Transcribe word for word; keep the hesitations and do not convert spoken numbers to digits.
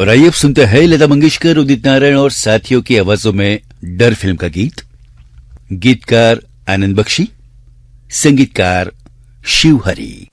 और आइए अब सुनते हैं लता मंगेशकर, उदित नारायण और साथियों की आवाजों में डर फिल्म का गीत। गीतकार आनंद बख्शी, संगीतकार शिव हरी।